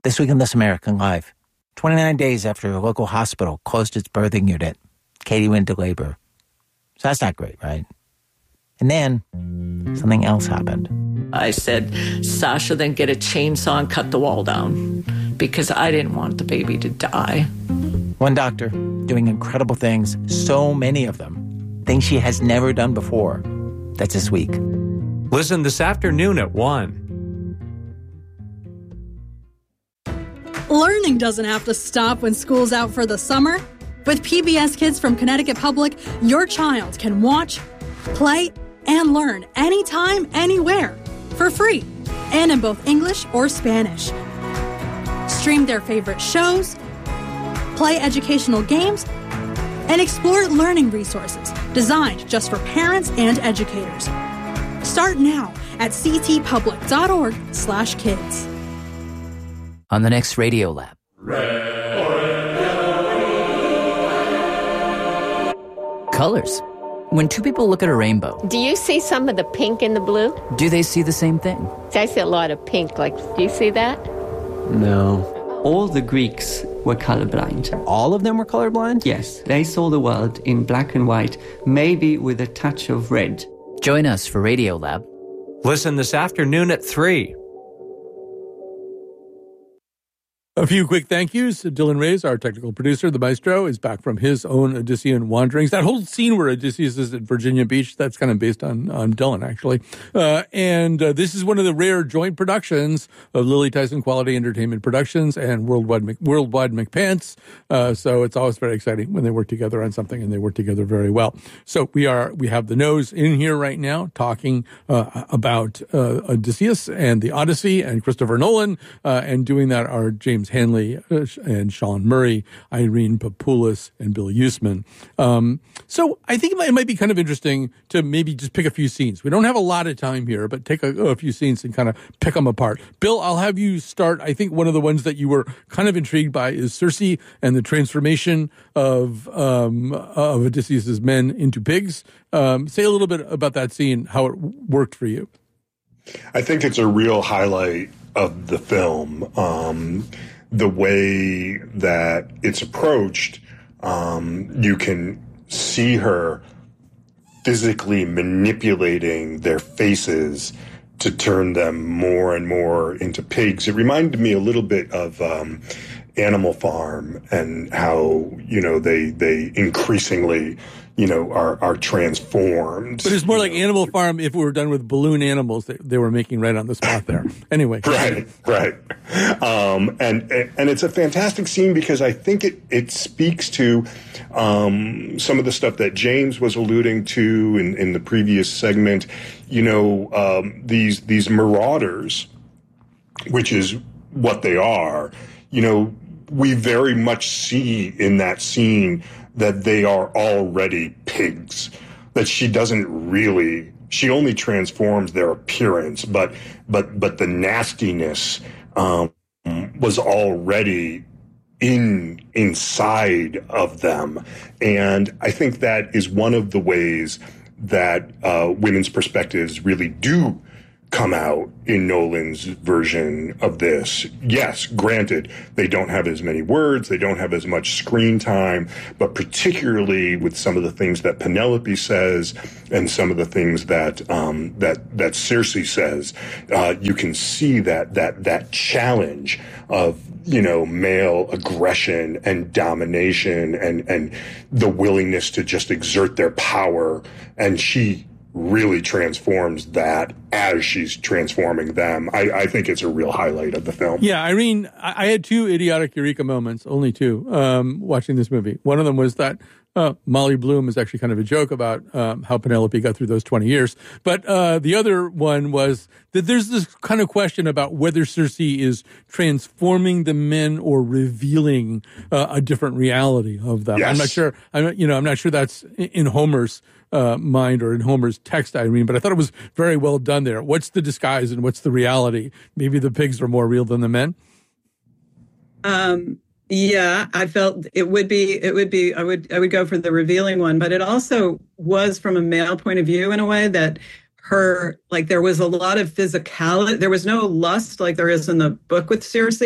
This week on This American Life, 29 days after a local hospital closed its birthing unit, Katie went into labor. So that's not great, right? And then something else happened. I said, Sasha, then get a chainsaw and cut the wall down because I didn't want the baby to die. One doctor doing incredible things, so many of them, things she has never done before. That's this week. Listen this afternoon at 1. Learning doesn't have to stop when school's out for the summer. With PBS Kids from Connecticut Public, your child can watch, play, and learn anytime, anywhere, for free, and in both English or Spanish. Stream their favorite shows, play educational games, and explore learning resources designed just for parents and educators. Start now at ctpublic.org/kids. On the next Radio Lab. Colors. When two people look at a rainbow, Do you see some of the pink in the blue? do they see the same thing? I see a lot of pink. Like, do you see that? No. All the Greeks were colorblind. All of them were colorblind? Yes, they saw the world in black and white, maybe with a touch of red. Join us for Radio Lab. Listen this afternoon at 3. A few quick thank yous. Dylan Reyes, our technical producer, the maestro, is back from his own Odyssean wanderings. That whole scene where Odysseus is at Virginia Beach, that's kind of based on Dylan, actually. And this is one of the rare joint productions of Lily Tyson Quality Entertainment Productions and Worldwide McPants. So it's always very exciting when they work together on something, and they work together very well. So we have the nose in here right now talking about Odysseus and the Odyssey and Christopher Nolan, and doing that are James Hanley and Sean Murray, Irene Papoulis, and Bill Usman. So I think it might be kind of interesting to maybe just pick a few scenes. We don't have a lot of time here, but take a few scenes and kind of pick them apart. Bill, I'll have you start. I think one of the ones that you were kind of intrigued by is Circe and the transformation of Odysseus's men into pigs. Say a little bit about that scene, how it worked for you. I think it's a real highlight of the film. The way that it's approached, you can see her physically manipulating their faces to turn them more and more into pigs. It reminded me a little bit of Animal Farm and how, they increasingly, are transformed. But it's more like Animal Farm if we were done with balloon animals that they were making right on the spot there. Anyway. Right. And it's a fantastic scene because I think it speaks to some of the stuff that James was alluding to in the previous segment. These marauders, which is what they are, we very much see in that scene that they are already pigs, that she only transforms their appearance, but the nastiness was already inside of them. And I think that is one of the ways that women's perspectives really do come out in Nolan's version of this. Yes, granted, they don't have as many words, they don't have as much screen time, but particularly with some of the things that Penelope says and some of the things that that Circe says, you can see that challenge of male aggression and domination and the willingness to just exert their power, and she really transforms that as she's transforming them. I think it's a real highlight of the film. Yeah, Irene, I had two idiotic eureka moments, only two, watching this movie. One of them was that Molly Bloom is actually kind of a joke about how Penelope got through those 20 years. But the other one was that there's this kind of question about whether Circe is transforming the men or revealing a different reality of them. Yes. I'm not sure that's in Homer's mind or in Homer's text, Irene, but I thought it was very well done there. What's the disguise and what's the reality? Maybe the pigs are more real than the men? Yeah, I felt it would be, I would go for the revealing one, but it also was from a male point of view in a way that her, like there was a lot of physicality. There was no lust like there is in the book with Circe,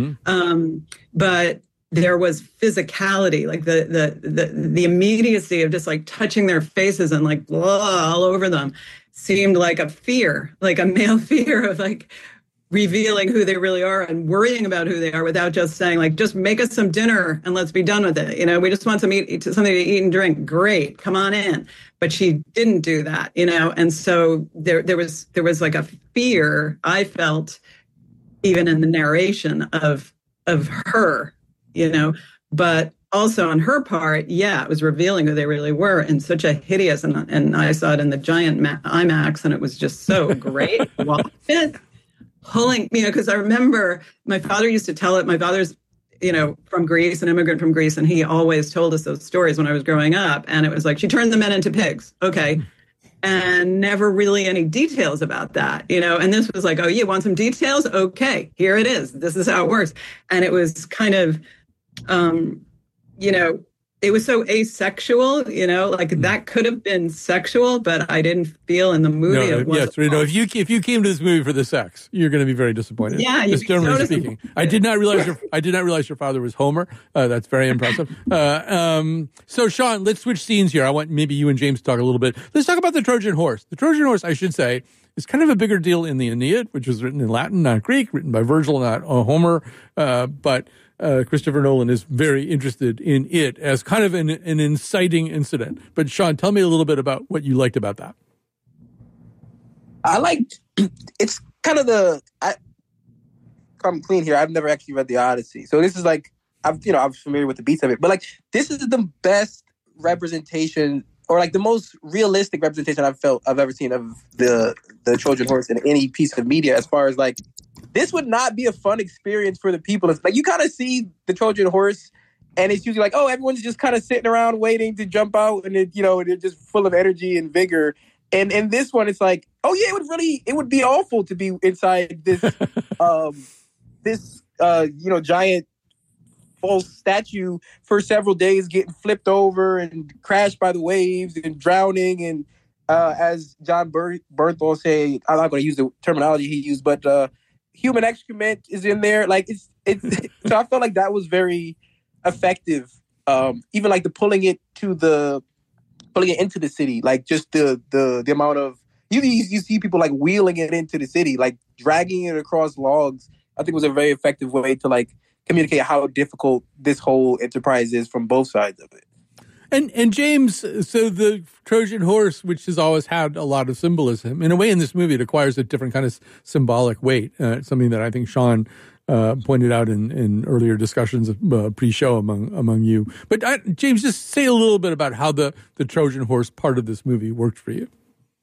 but there was physicality, like the immediacy of just like touching their faces and like blah, all over them seemed like a fear, like a male fear of like revealing who they really are and worrying about who they are without just saying like, just make us some dinner and let's be done with it. You know, we just want something to eat and drink. Great, come on in. But she didn't do that, you know, and so there was like a fear I felt even in the narration of her, you know, but also on her part, yeah, it was revealing who they really were in such a hideous, and I saw it in the giant IMAX, and it was just so great. Pulling, you know, because I remember my father used to tell it. My father's, you know, from Greece, an immigrant from Greece, and he always told us those stories when I was growing up. And it was like, she turned the men into pigs. Okay. And never really any details about that, you know. And this was like, oh, you want some details? Okay, here it is. This is how it works. And it was kind of, you know, it was so asexual, you know, like that could have been sexual, but I didn't feel in the movie. Yes, no. If you came to this movie for the sex, you're going to be very disappointed. Yeah, just generally speaking. I did not realize your father was Homer. That's very impressive. So Sean, let's switch scenes here. I want maybe you and James to talk a little bit. Let's talk about the Trojan horse. The Trojan horse, I should say, is kind of a bigger deal in the Aeneid, which was written in Latin, not Greek, written by Virgil, not Homer, but. Christopher Nolan is very interested in it as kind of an inciting incident. But Sean, tell me a little bit about what you liked about that. I liked, it's kind of come clean here. I've never actually read the Odyssey. So this is like, I'm familiar with the beats of it, but like, this is the best representation or like the most realistic representation I've ever seen of the Trojan horse in any piece of media, as far as like, this would not be a fun experience for the people. It's like you kind of see the Trojan horse and it's usually like, oh, everyone's just kind of sitting around waiting to jump out and they're just full of energy and vigor. And in this one, it's like, oh yeah, it would be awful to be inside this, giant false statue for several days, getting flipped over and crashed by the waves and drowning. And as John Bernthal say, I'm not going to use the terminology he used, but human excrement is in there. Like it's so I felt like that was very effective. Even like the pulling it into the city, like just the amount of you see people like wheeling it into the city, like dragging it across logs. I think it was a very effective way to like communicate how difficult this whole enterprise is from both sides of it. And James, so the Trojan horse, which has always had a lot of symbolism, in a way in this movie it acquires a different kind of symbolic weight, something that I think Sean pointed out in earlier discussions pre-show among you. But James, just say a little bit about how the Trojan horse part of this movie worked for you.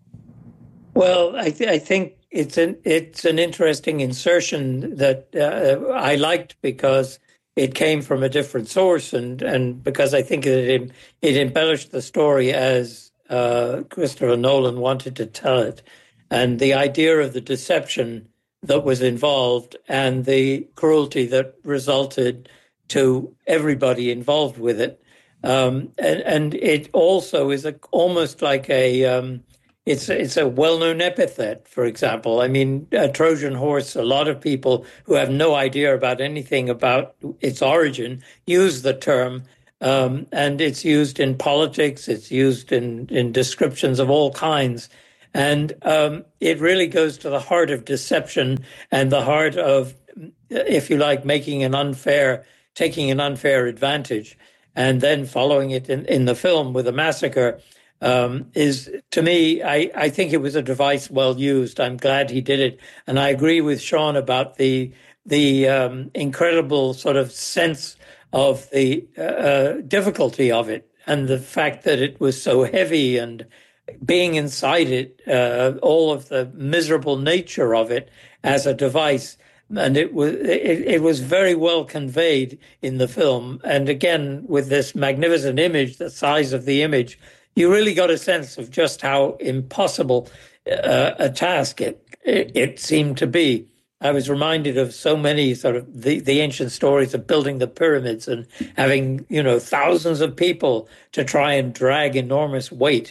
Well, I think it's an interesting insertion that I liked because it came from a different source, and because I think it embellished the story as Christopher Nolan wanted to tell it, and the idea of the deception that was involved and the cruelty that resulted to everybody involved with it, and it also is almost like a. It's a well-known epithet, for example. I mean, a Trojan horse, a lot of people who have no idea about anything about its origin use the term, and it's used in politics, it's used in descriptions of all kinds. And it really goes to the heart of deception and the heart of, if you like, taking an unfair advantage, and then following it in the film with a massacre. Is, to me, I think it was a device well used. I'm glad he did it. And I agree with Sean about the incredible sort of sense of the difficulty of it and the fact that it was so heavy, and being inside it, all of the miserable nature of it as a device. And it was very well conveyed in the film. And again, with this magnificent image, the size of the image, you really got a sense of just how impossible a task it seemed to be. I was reminded of so many sort of the ancient stories of building the pyramids and having, thousands of people to try and drag enormous weight.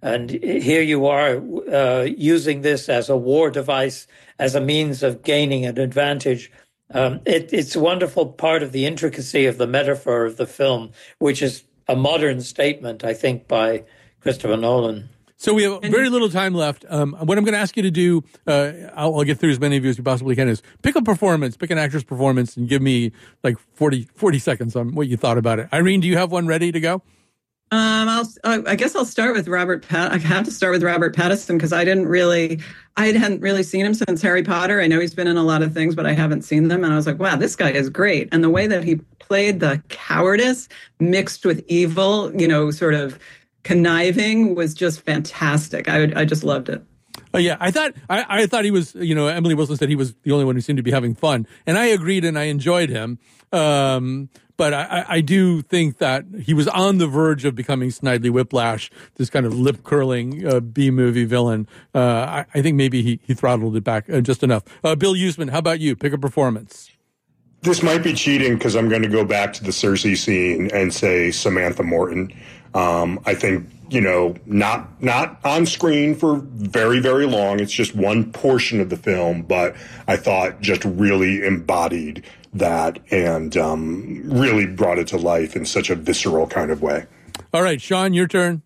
And here you are using this as a war device, as a means of gaining an advantage. It's a wonderful part of the intricacy of the metaphor of the film, which is a modern statement, I think, by Christopher Nolan. So we have very little time left. What I'm going to ask you to do, I'll get through as many of you as you possibly can, is pick a performance, pick an actor's performance, and give me like 40 seconds on what you thought about it. Irene, do you have one ready to go? I guess I'll start with Robert I have to start with Robert Pattinson because I hadn't really seen him since Harry Potter. I know he's been in a lot of things, but I haven't seen them. And I was like, wow, this guy is great. And the way that he played the cowardice mixed with evil, sort of conniving was just fantastic. I just loved it. Yeah, I thought he was, Emily Wilson said he was the only one who seemed to be having fun. And I agreed and I enjoyed him. But I do think that he was on the verge of becoming Snidely Whiplash, this kind of lip-curling B-movie villain. I think maybe he throttled it back just enough. Bill Usman, how about you? Pick a performance. This might be cheating because I'm going to go back to the Cersei scene and say Samantha Morton. I think, not on screen for very, very long. It's just one portion of the film, but I thought just really embodied that and really brought it to life in such a visceral kind of way. All right, Sean, your turn.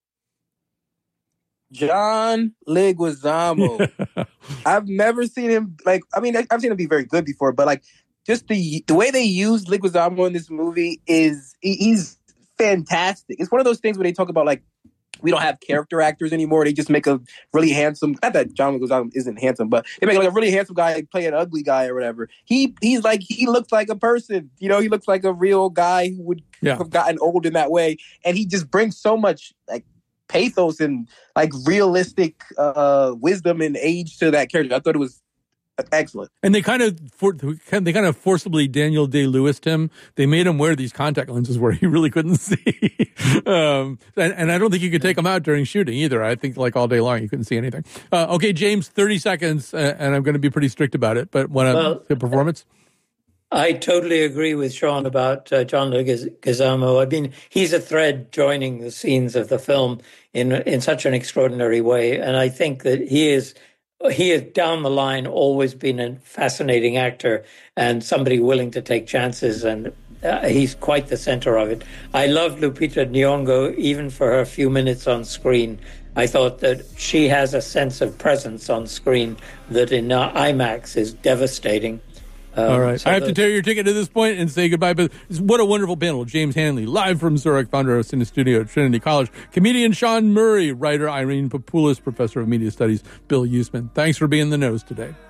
John Leguizamo. I've never seen him I've seen him be very good before, but just the way they use Leguizamo in this movie he's fantastic. It's one of those things where they talk about we don't have character actors anymore. They just make a really handsome, not that John Leguizamo isn't handsome, but they make a really handsome guy play an ugly guy or whatever. He looks like a person. He looks like a real guy who would have gotten old in that way. And he just brings so much pathos and realistic wisdom and age to that character. I thought it was excellent. And they kind of forcibly Daniel Day-Lewis'd him. They made him wear these contact lenses where he really couldn't see. And I don't think you could take them out during shooting either. I think all day long you couldn't see anything. Okay, James, 30 seconds, and I'm going to be pretty strict about it. But the performance? I totally agree with Sean about John Leguizamo. I mean, he's a thread joining the scenes of the film in such an extraordinary way. And I think that he has down the line always been a fascinating actor and somebody willing to take chances, and he's quite the center of it. I love Lupita Nyong'o, even for her few minutes on screen. I thought that she has a sense of presence on screen that in IMAX is devastating. All right. I have to tear your ticket at this point and say goodbye. But what a wonderful panel. James Hanley, live from Zurich, founder of Cine Studio at Trinity College. Comedian Sean Murray, writer Irene Papoulis, professor of media studies, Bill Usman. Thanks for being the nose today.